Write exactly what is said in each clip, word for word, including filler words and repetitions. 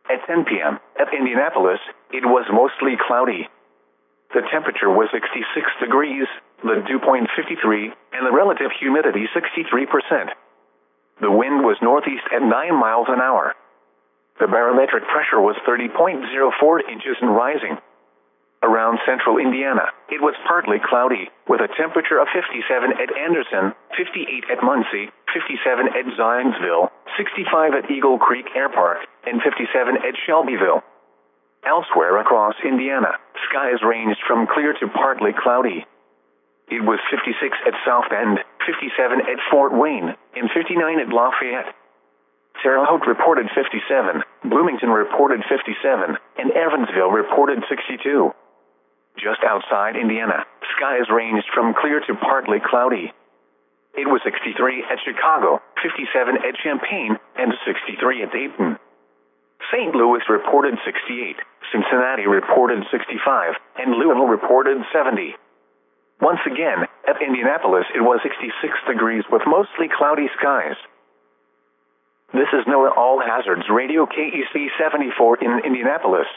At ten p.m. at Indianapolis, it was mostly cloudy. The temperature was sixty-six degrees, the dew point fifty-three, and the relative humidity sixty-three percent. The wind was northeast at nine miles an hour. The barometric pressure was thirty point zero four inches and rising. Around central Indiana, it was partly cloudy, with a temperature of fifty-seven at Anderson, fifty-eight at Muncie, fifty-seven at Zionsville, sixty-five at Eagle Creek Air Park, and fifty-seven at Shelbyville. Elsewhere across Indiana, skies ranged from clear to partly cloudy. It was fifty-six at South Bend, fifty-seven at Fort Wayne, and fifty-nine at Lafayette. Terre Haute reported fifty-seven, Bloomington reported fifty-seven, and Evansville reported sixty-two. Just outside Indiana, skies ranged from clear to partly cloudy. It was sixty-three at Chicago, fifty-seven at Champaign, and sixty-three at Dayton. Saint Louis reported sixty-eight, Cincinnati reported sixty-five, and Louisville reported seventy. Once again, at Indianapolis it was sixty-six degrees with mostly cloudy skies. This is NOAA All Hazards Radio K E C seventy-four in Indianapolis.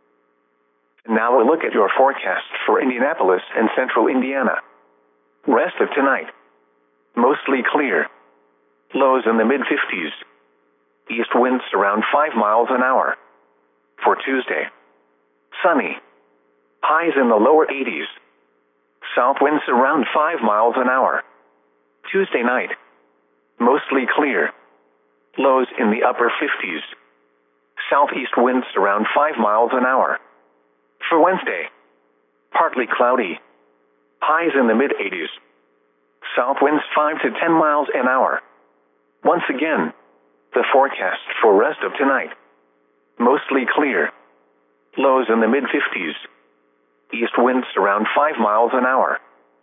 Now a look at your forecast for Indianapolis and central Indiana. Rest of tonight. Mostly clear. Lows in the mid-fifties. East winds around five miles an hour. For Tuesday. Sunny. Highs in the lower eighties. South winds around five miles an hour. Tuesday night. Mostly clear. Lows in the upper fifties. Southeast winds around five miles an hour. For Wednesday. Partly cloudy. Highs in the mid-eighties. South winds five to ten miles an hour. Once again, the forecast for rest of tonight. Mostly clear. Lows in the mid-fifties. East winds around five miles an hour.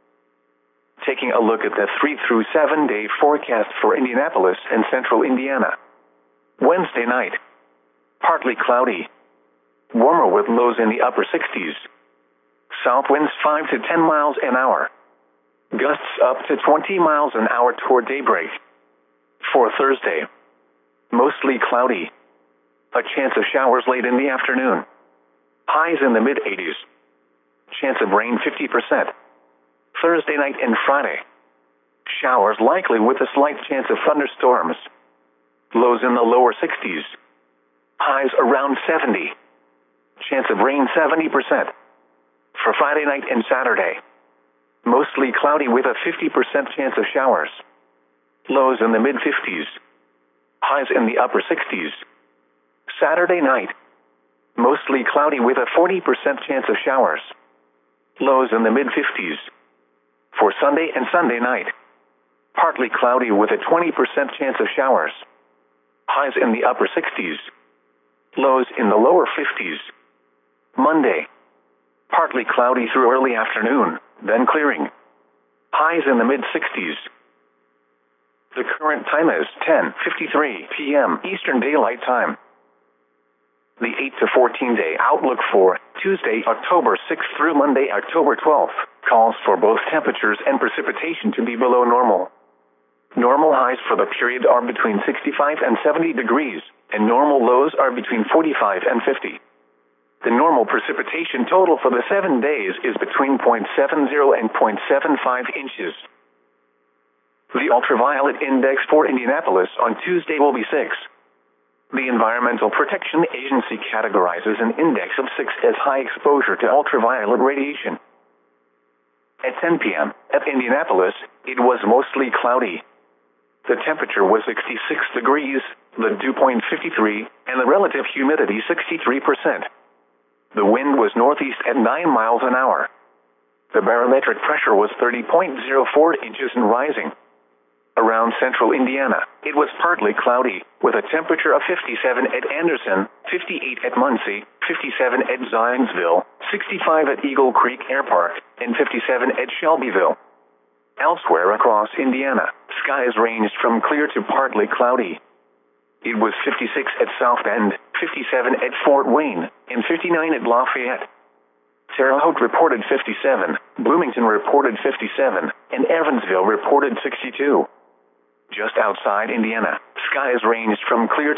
Taking a look at the three through seven day forecast for Indianapolis and central Indiana. Wednesday night. Partly cloudy. Warmer with lows in the upper sixties. South winds five to ten miles an hour. Gusts up to twenty miles an hour toward daybreak. For Thursday. Mostly cloudy. A chance of showers late in the afternoon. Highs in the mid-eighties. Chance of rain fifty percent. Thursday night and Friday. Showers likely with a slight chance of thunderstorms. Lows in the lower sixties. Highs around seventy. Chance of rain seventy percent. For Friday night and Saturday. Mostly cloudy with a fifty percent chance of showers. Lows in the mid-fifties. Highs in the upper sixties. Saturday night. Mostly cloudy with a forty percent chance of showers. Lows in the mid-fifties. For Sunday and Sunday night. Partly cloudy with a twenty percent chance of showers. Highs in the upper sixties. Lows in the lower fifties. Monday. Partly cloudy through early afternoon, then clearing. Highs in the mid-sixties. The current time is ten fifty-three p.m. Eastern Daylight Time. The eight to fourteen day outlook for Tuesday, October sixth through Monday, October twelfth, calls for both temperatures and precipitation to be below normal. Normal highs for the period are between sixty-five and seventy degrees, and normal lows are between forty-five and fifty. The normal precipitation total for the seven days is between zero point seven zero and zero point seven five inches. The ultraviolet index for Indianapolis on Tuesday will be six. The Environmental Protection Agency categorizes an index of six as high exposure to ultraviolet radiation. At ten p.m. at Indianapolis, it was mostly cloudy. The temperature was sixty-six degrees, the dew point fifty-three, and the relative humidity sixty-three percent. The wind was northeast at nine miles an hour. The barometric pressure was thirty point zero four inches and rising. Around central Indiana, it was partly cloudy, with a temperature of fifty-seven at Anderson, fifty-eight at Muncie, fifty-seven at Zionsville, sixty-five at Eagle Creek Air Park, and fifty-seven at Shelbyville. Elsewhere across Indiana, skies ranged from clear to partly cloudy. It was fifty-six at South Bend, fifty-seven at Fort Wayne, and fifty-nine at Lafayette. Terre Haute reported fifty-seven, Bloomington reported fifty-seven, and Evansville reported sixty-two. Just outside Indiana, skies ranged from clear